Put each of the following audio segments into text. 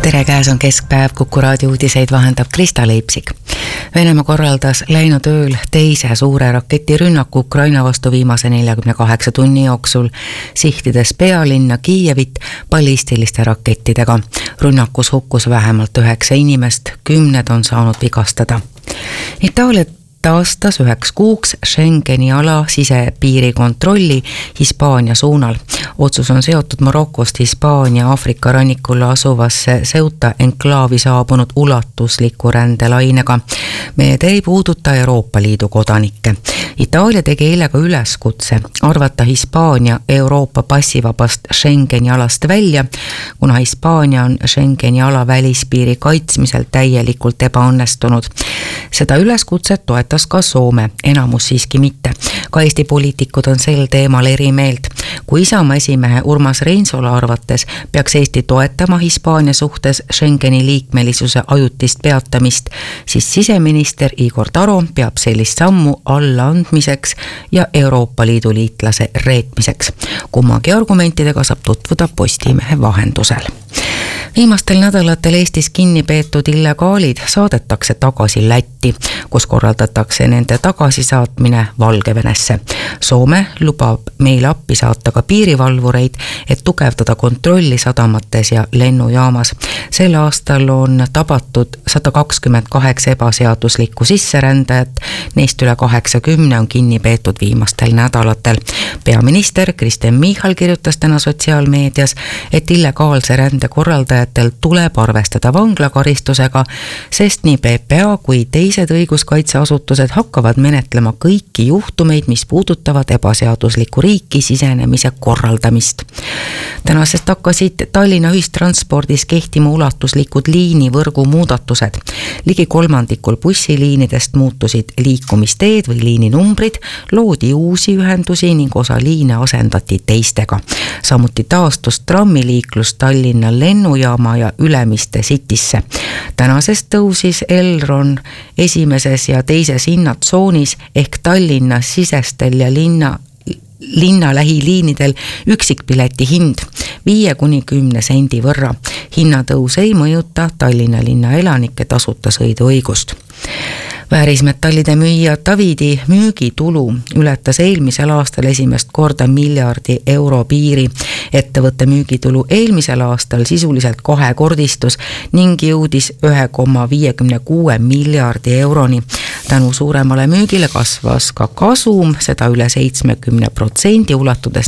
Tere, käes on keskpäev, Kuku raadio uudiseid vahendab Krista Leipsik. Venemaa korraldas läinud ööl teise suure raketirünnaku Ukraina vastu viimase 48 tunni jooksul, sihtides pealinna Kiievit ballistiliste rakettidega. Rünnakus hukkus vähemalt 9 inimest, 10 on saanud vigastada. Itaalia taastas 1 kuuks Schengeni ala sisepiiri kontrolli Hispaania suunal. Otsus on seotud Marokost Hispaania Aafrika rannikul asuvasse Ceuta enklaavi saabunud ulatusliku rändelainega. Meede ei puuduta Euroopa Liidu kodanikke. Itaalia tegi eile ka üleskutse arvata Hispaania Euroopa passivabast Schengeni alast välja, kuna Hispaania on Schengeni ala välispiiri kaitsmisel täielikult ebaõnnestunud. Seda üleskutset toetas ka Soome, enamus siiski mitte. Ka Eesti poliitikud on sel teemal eri meelt. Kui Isamaa esimehe Urmas Reinsalu arvates peaks Eesti toetama Hispaania suhtes Schengeni liikmelisuse ajutist peatamist, siis siseminister Igor Taro peab sellist sammu allaandmiseks ja Euroopa Liidu liitlase reetmiseks. Kummagi argumentidega saab tutvuda Postimehe vahendusel. Viimastel nädalatel Eestis kinni peetud illegaalid saadetakse tagasi Lätti, kus korraldatakse nende tagasisaatmine Valgevenesse. Soome lubab meile appi saata ka piirivalvureid, et tugevdada kontrolli sadamates ja lennujaamas. Sel aastal on tabatud 128 ebaseaduslikku sisserändajat, neist üle 80 on kinni peetud viimastel nädalatel. Peaminister Kristen Michal kirjutas täna sotsiaalmeedias, et illegaalse rände korraldajatel tuleb arvestada vanglakaristusega, sest nii PPA kui teised õiguskaitseasutused hakkavad menetlema kõiki juhtumeid, mis puudutavad ebaseadusliku riiki sisenemise korraldamist. Tänasest hakkasid Tallinna ühistranspordis kehtima ulatuslikud liinivõrgu muudatused. Ligi 1/3 bussiliinidest muutusid liikumisteed või liininumbrid, loodi uusi ühendusi ning osa liine asendati teistega. Samuti taastus trammiliiklus Tallinna lennujaama ja Ülemiste Citysse. Tänasest tõusis Elron esimeses ja teises hinnatsoonis ehk Tallinna sisestel ja linna lähiliinidel üksikpileti hind 5–10 sendi võrra. Hinnatõus ei mõjuta Tallinna linna elanike tasuta sõiduõigust. Väärismetallide müüja Davidi müügitulu ületas eelmisel aastal esimest korda miljardi euro piiri. Ettevõtte müügitulu eelmisel aastal sisuliselt kahekordistus ning jõudis 1,56 miljardi euroni. Tänu suuremale müügile kasvas ka kasum, seda üle 70%, ulatudes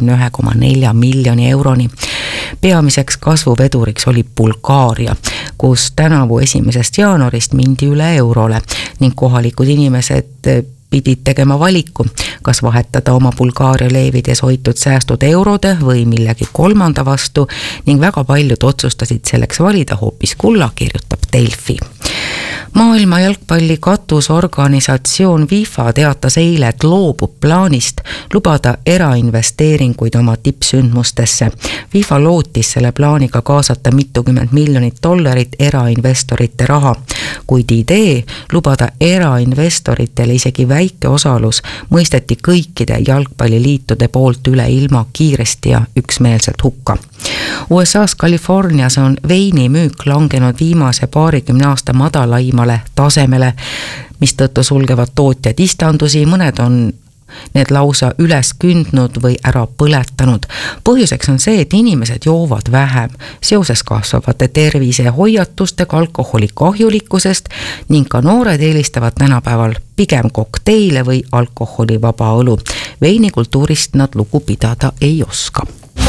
41,4 miljoni euroni. Peamiseks kasvuveduriks oli Bulgaaria, kus tänavu 1. jaanuarist mindi üle eurole ning kohalikud inimesed pidid tegema valiku, kas vahetada oma Bulgaaria leevides hoitud säästud eurode või millegi kolmanda vastu ning väga paljud otsustasid selleks valida hoopis kulla, kirjutab Delfi. Maailma jalgpalli katusorganisatsioon FIFA teatas eile, et loobub plaanist lubada erainvesteeringuid oma tippsündmustesse. FIFA lootis selle plaaniga kaasata mitukümmend miljonit dollarit erainvestorite raha, kuid idee lubada erainvestoritele isegi väike osalus mõisteti kõikide jalgpalliliitude poolt üle ilma kiiresti ja üksmeelselt hukka. USA's Californias on veini müük langenud viimase 20 aasta madalaimale tasemele, mistõttu sulgevad tootjad istandusi, mõned on need lausa üles kündnud või ära põletanud. Põhjuseks on see, et inimesed joovad vähem seoses kasvavate tervisehoiatustega alkoholi kahjulikkusest ning ka noored eelistavad tänapäeval pigem kokteile või alkoholivaba õlu. Veinikultuurist nad lugu pidada ei oska.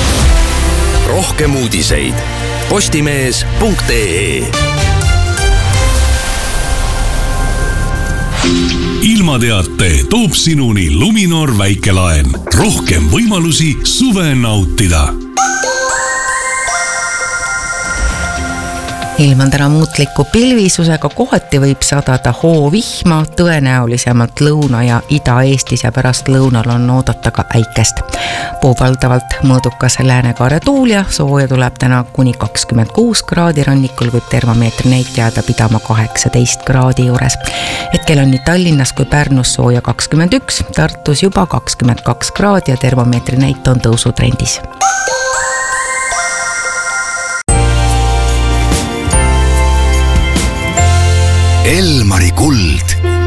Rohkem uudiseid postimees.ee. Ilmateate toob sinuni Luminor väikelaen. Rohkem võimalusi suve nautida. Ilm on täna muutliku pilvisusega, kohati võib sadada hoovihma, tõenäolisemalt Lõuna- ja Ida-Eestis ja pärast lõunal on oodata ka äikest. Puuvaldavalt mõõdukas läänekaare tuul ja sooja tuleb täna kuni 26 kraadi, rannikul võib termomeetri näit jääda pidama 18 kraadi juures. Hetkel on nii Tallinnas kui Pärnus sooja 21, Tartus juba 22 kraadi ja termomeetri näit on tõusutrendis. Elmari kuld